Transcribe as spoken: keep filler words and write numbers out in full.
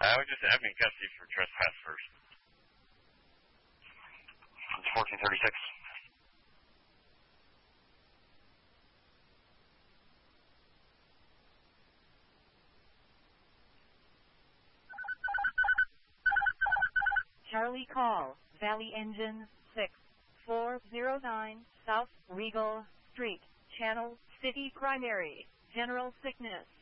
I would just have me in custody for trespass first. It's fourteen thirty-six. Charlie call, Valley Engine six four zero nine, South Regal Street, Channel City Primary, General Sickness.